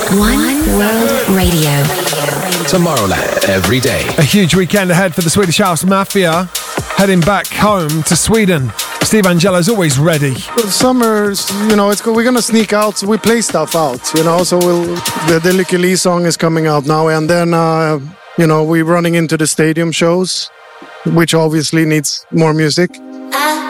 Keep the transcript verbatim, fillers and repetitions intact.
One World Radio. Tomorrowland every day. A huge weekend ahead for the Swedish House Mafia. Heading back home to Sweden. Steve Angello's always ready. Summer's, you know, it's we're gonna sneak out. So we play stuff out, you know. So we'll the, the Lykke Li song is coming out now, and then uh, you know we're running into the stadium shows, which obviously needs more music.